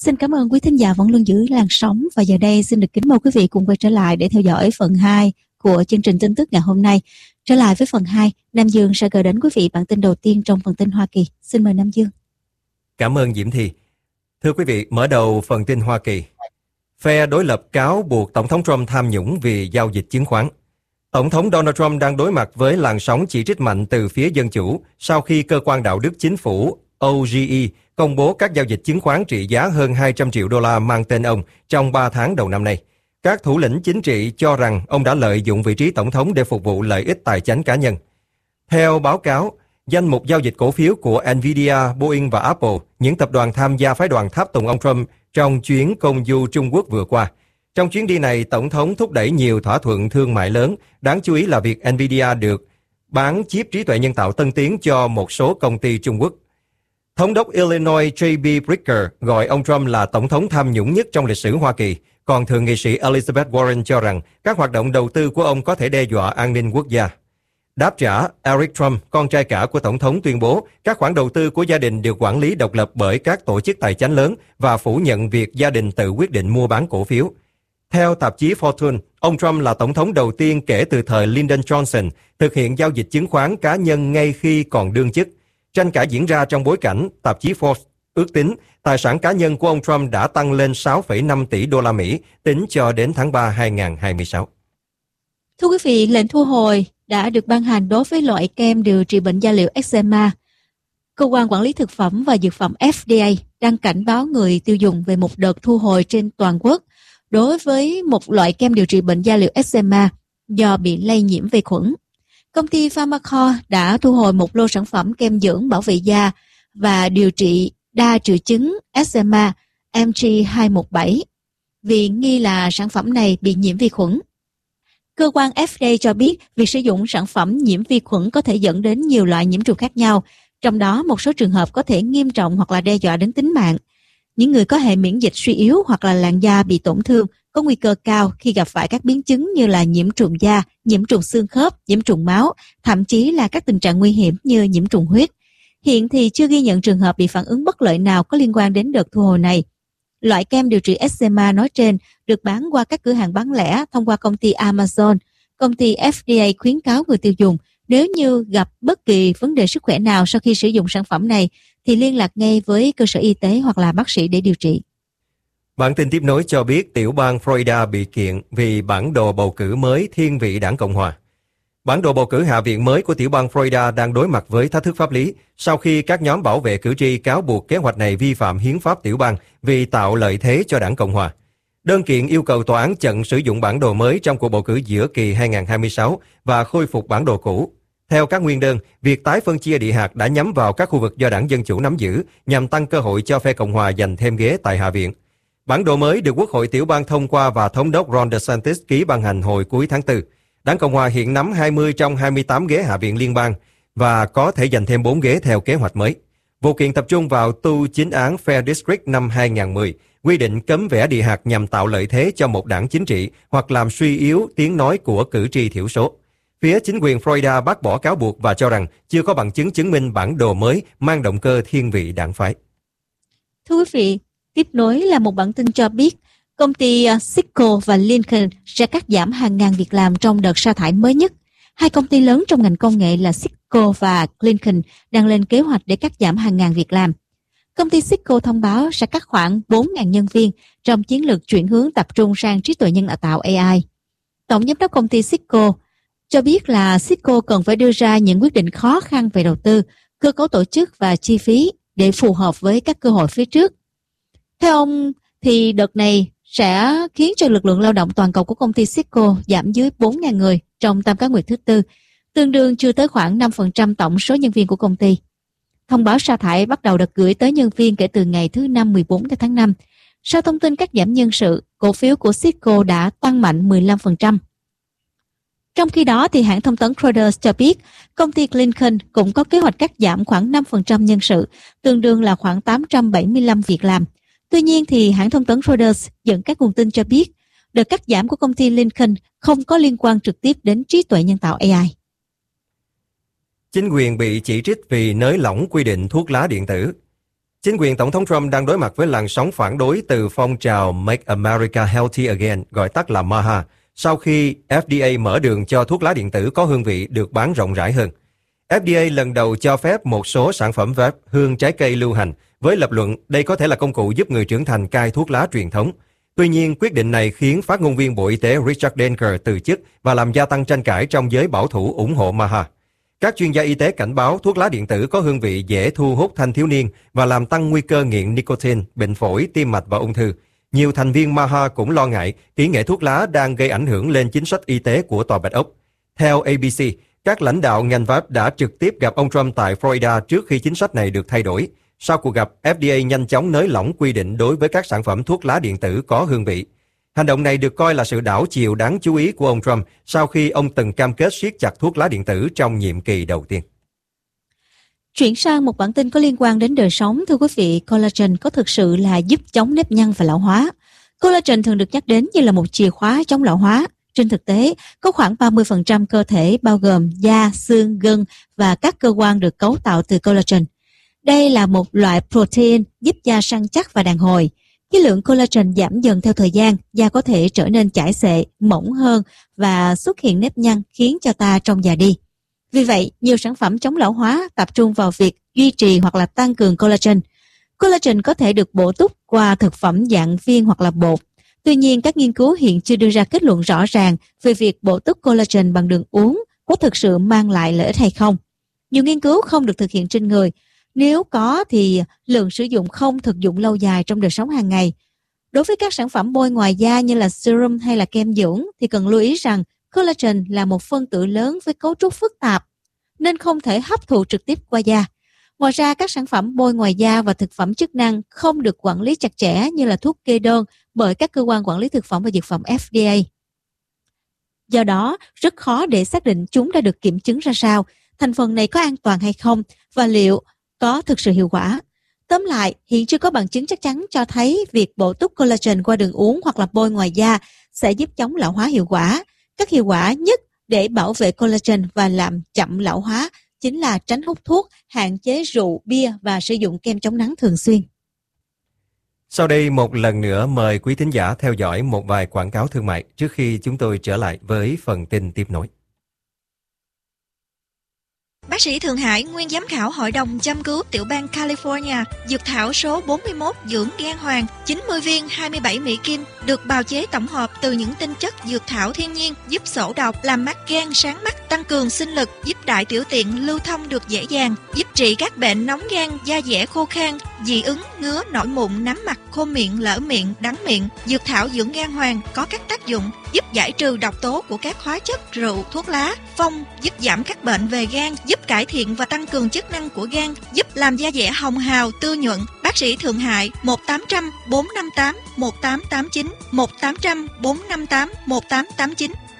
Xin cảm ơn quý thính giả vẫn luôn giữ làn sóng, và giờ đây xin được kính mời quý vị cùng quay trở lại để theo dõi phần 2 của chương trình tin tức ngày hôm nay. Trở lại với phần 2, Nam Dương sẽ gửi đến quý vị bản tin đầu tiên trong phần tin Hoa Kỳ. Xin mời Nam Dương. Cảm ơn Diễm Thi. Thưa quý vị, mở đầu phần tin Hoa Kỳ. Phe đối lập cáo buộc Tổng thống Trump tham nhũng vì giao dịch chứng khoán. Tổng thống Donald Trump đang đối mặt với làn sóng chỉ trích mạnh từ phía Dân Chủ sau khi cơ quan đạo đức chính phủ OGE công bố các giao dịch chứng khoán trị giá hơn 200 triệu đô la mang tên ông trong 3 tháng đầu năm nay. Các thủ lĩnh chính trị cho rằng ông đã lợi dụng vị trí tổng thống để phục vụ lợi ích tài chánh cá nhân. Theo báo cáo, danh mục giao dịch cổ phiếu của Nvidia, Boeing và Apple, những tập đoàn tham gia phái đoàn tháp tùng ông Trump trong chuyến công du Trung Quốc vừa qua. Trong chuyến đi này, Tổng thống thúc đẩy nhiều thỏa thuận thương mại lớn, đáng chú ý là việc Nvidia được bán chip trí tuệ nhân tạo tân tiến cho một số công ty Trung Quốc. Thống đốc Illinois J.B. Bricker gọi ông Trump là tổng thống tham nhũng nhất trong lịch sử Hoa Kỳ, còn thượng nghị sĩ Elizabeth Warren cho rằng các hoạt động đầu tư của ông có thể đe dọa an ninh quốc gia. Đáp trả, Eric Trump, con trai cả của tổng thống, tuyên bố các khoản đầu tư của gia đình được quản lý độc lập bởi các tổ chức tài chánh lớn và phủ nhận việc gia đình tự quyết định mua bán cổ phiếu. Theo tạp chí Fortune, ông Trump là tổng thống đầu tiên kể từ thời Lyndon Johnson thực hiện giao dịch chứng khoán cá nhân ngay khi còn đương chức. Tranh cãi diễn ra trong bối cảnh tạp chí Forbes ước tính tài sản cá nhân của ông Trump đã tăng lên 6,5 tỷ đô la Mỹ tính cho đến tháng 3 2026. Thưa quý vị, lệnh thu hồi đã được ban hành đối với loại kem điều trị bệnh da liễu eczema. Cơ quan quản lý thực phẩm và dược phẩm FDA đang cảnh báo người tiêu dùng về một đợt thu hồi trên toàn quốc đối với một loại kem điều trị bệnh da liễu eczema do bị lây nhiễm vi khuẩn. Công ty Pharmacore đã thu hồi một lô sản phẩm kem dưỡng bảo vệ da và điều trị đa triệu chứng eczema MG217 vì nghi là sản phẩm này bị nhiễm vi khuẩn. Cơ quan FDA cho biết việc sử dụng sản phẩm nhiễm vi khuẩn có thể dẫn đến nhiều loại nhiễm trùng khác nhau, trong đó một số trường hợp có thể nghiêm trọng hoặc là đe dọa đến tính mạng. Những người có hệ miễn dịch suy yếu hoặc là làn da bị tổn thương có nguy cơ cao khi gặp phải các biến chứng như là nhiễm trùng da, nhiễm trùng xương khớp, nhiễm trùng máu, thậm chí là các tình trạng nguy hiểm như nhiễm trùng huyết. Hiện thì chưa ghi nhận trường hợp bị phản ứng bất lợi nào có liên quan đến đợt thu hồi này. Loại kem điều trị eczema nói trên được bán qua các cửa hàng bán lẻ thông qua công ty Amazon. Công ty FDA khuyến cáo người tiêu dùng nếu như gặp bất kỳ vấn đề sức khỏe nào sau khi sử dụng sản phẩm này thì liên lạc ngay với cơ sở y tế hoặc là bác sĩ để điều trị. Bản tin tiếp nối cho biết tiểu bang Florida bị kiện vì bản đồ bầu cử mới thiên vị đảng Cộng hòa. Bản đồ bầu cử hạ viện mới của tiểu bang Florida đang đối mặt với thách thức pháp lý sau khi các nhóm bảo vệ cử tri cáo buộc kế hoạch này vi phạm hiến pháp tiểu bang vì tạo lợi thế cho đảng Cộng hòa. Đơn kiện yêu cầu tòa án chặn sử dụng bản đồ mới trong cuộc bầu cử giữa kỳ 2026 và khôi phục bản đồ cũ. Theo các nguyên đơn, việc tái phân chia địa hạt đã nhắm vào các khu vực do đảng Dân Chủ nắm giữ nhằm tăng cơ hội cho phe Cộng hòa giành thêm ghế tại Hạ viện. Bản đồ mới được Quốc hội tiểu bang thông qua và Thống đốc Ron DeSantis ký ban hành hồi cuối tháng 4. Đảng Cộng hòa hiện nắm 20 trong 28 ghế Hạ viện liên bang và có thể giành thêm 4 ghế theo kế hoạch mới. Vụ kiện tập trung vào tu chính án Fair District năm 2010, quy định cấm vẽ địa hạt nhằm tạo lợi thế cho một đảng chính trị hoặc làm suy yếu tiếng nói của cử tri thiểu số. Phía chính quyền Florida bác bỏ cáo buộc và cho rằng chưa có bằng chứng chứng minh bản đồ mới mang động cơ thiên vị đảng phái. Thưa quý vị, tiếp nối là một bản tin cho biết công ty Cisco và Lincoln sẽ cắt giảm hàng ngàn việc làm trong đợt sa thải mới nhất. Hai công ty lớn trong ngành công nghệ là Cisco và Lincoln đang lên kế hoạch để cắt giảm hàng ngàn việc làm. Công ty Cisco thông báo sẽ cắt khoảng 4.000 nhân viên trong chiến lược chuyển hướng tập trung sang trí tuệ nhân tạo AI. Tổng giám đốc công ty Cisco cho biết là Cisco cần phải đưa ra những quyết định khó khăn về đầu tư, cơ cấu tổ chức và chi phí để phù hợp với các cơ hội phía trước. Theo ông, thì đợt này sẽ khiến cho lực lượng lao động toàn cầu của công ty Cisco giảm dưới 4.000 người trong tam cá nguyệt thứ tư, tương đương chưa tới khoảng 5% tổng số nhân viên của công ty. Thông báo sa thải bắt đầu được gửi tới nhân viên kể từ ngày thứ Năm 14 tháng 5. Sau thông tin cắt giảm nhân sự, cổ phiếu của Cisco đã tăng mạnh 15%. Trong khi đó, thì hãng thông tấn Reuters cho biết công ty Lincoln cũng có kế hoạch cắt giảm khoảng 5% nhân sự, tương đương là khoảng 875 việc làm. Tuy nhiên, thì hãng thông tấn Reuters dẫn các nguồn tin cho biết đợt cắt giảm của công ty Lincoln không có liên quan trực tiếp đến trí tuệ nhân tạo AI. Chính quyền bị chỉ trích vì nới lỏng quy định thuốc lá điện tử. Chính quyền Tổng thống Trump đang đối mặt với làn sóng phản đối từ phong trào Make America Healthy Again, gọi tắt là MAHA, sau khi FDA mở đường cho thuốc lá điện tử có hương vị được bán rộng rãi hơn. FDA lần đầu cho phép một số sản phẩm vape hương trái cây lưu hành, với lập luận đây có thể là công cụ giúp người trưởng thành cai thuốc lá truyền thống. Tuy nhiên, quyết định này khiến phát ngôn viên Bộ Y tế Richard Denker từ chức và làm gia tăng tranh cãi trong giới bảo thủ ủng hộ MAHA. Các chuyên gia y tế cảnh báo thuốc lá điện tử có hương vị dễ thu hút thanh thiếu niên và làm tăng nguy cơ nghiện nicotine, bệnh phổi, tim mạch và ung thư. Nhiều thành viên MAHA cũng lo ngại kỹ nghệ thuốc lá đang gây ảnh hưởng lên chính sách y tế của Tòa Bạch Ốc. Theo ABC, các lãnh đạo ngành vape đã trực tiếp gặp ông Trump tại Florida trước khi chính sách này được thay đổi. Sau cuộc gặp, FDA nhanh chóng nới lỏng quy định đối với các sản phẩm thuốc lá điện tử có hương vị. Hành động này được coi là sự đảo chiều đáng chú ý của ông Trump sau khi ông từng cam kết siết chặt thuốc lá điện tử trong nhiệm kỳ đầu tiên. Chuyển sang một bản tin có liên quan đến đời sống, thưa quý vị, collagen có thực sự là giúp chống nếp nhăn và lão hóa? Collagen thường được nhắc đến như là một chìa khóa chống lão hóa. Trên thực tế, có khoảng 30% cơ thể bao gồm da, xương, gân và các cơ quan được cấu tạo từ collagen. Đây là một loại protein giúp da săn chắc và đàn hồi. Khi lượng collagen giảm dần theo thời gian, da có thể trở nên chảy xệ, mỏng hơn và xuất hiện nếp nhăn khiến cho ta trông già đi. Vì vậy, nhiều sản phẩm chống lão hóa tập trung vào việc duy trì hoặc là tăng cường collagen. Collagen có thể được bổ túc qua thực phẩm dạng viên hoặc là bột. Tuy nhiên, các nghiên cứu hiện chưa đưa ra kết luận rõ ràng về việc bổ túc collagen bằng đường uống có thực sự mang lại lợi ích hay không. Nhiều nghiên cứu không được thực hiện trên người. Nếu có thì lượng sử dụng không thực dụng lâu dài trong đời sống hàng ngày. Đối với các sản phẩm bôi ngoài da như là serum hay là kem dưỡng thì cần lưu ý rằng collagen là một phân tử lớn với cấu trúc phức tạp nên không thể hấp thụ trực tiếp qua da. Ngoài ra, các sản phẩm bôi ngoài da và thực phẩm chức năng không được quản lý chặt chẽ như là thuốc kê đơn bởi các cơ quan quản lý thực phẩm và dược phẩm FDA. Do đó, rất khó để xác định chúng đã được kiểm chứng ra sao, thành phần này có an toàn hay không và liệu có thực sự hiệu quả. Tóm lại, hiện chưa có bằng chứng chắc chắn cho thấy việc bổ túc collagen qua đường uống hoặc là bôi ngoài da sẽ giúp chống lão hóa hiệu quả. Các hiệu quả nhất để bảo vệ collagen và làm chậm lão hóa chính là tránh hút thuốc, hạn chế rượu, bia và sử dụng kem chống nắng thường xuyên. Sau đây một lần nữa mời quý thính giả theo dõi một vài quảng cáo thương mại trước khi chúng tôi trở lại với phần tin tiếp nối. Bác sĩ Thượng Hải, nguyên giám khảo Hội đồng chăm cứu tiểu bang California, dược thảo số 41 dưỡng gan hoàng, 90 viên 27 Mỹ Kim, được bào chế tổng hợp từ những tinh chất dược thảo thiên nhiên, giúp xổ độc, làm mắt gan sáng mắt, tăng cường sinh lực, giúp đại tiểu tiện lưu thông được dễ dàng, giúp trị các bệnh nóng gan, da dẻ khô khan, dị ứng, ngứa, nổi mụn, nám mặt, khô miệng, lở miệng, đắng miệng. Dược thảo dưỡng gan hoàng có các tác dụng giúp giải trừ độc tố của các hóa chất rượu, thuốc lá, phong, giúp giảm các bệnh về gan, giúp cải thiện và tăng cường chức năng của gan, giúp làm da dẻ hồng hào, tươi nhuận. Bác sĩ Thượng Hải 1-800-458-1889, 1-800-458-1889.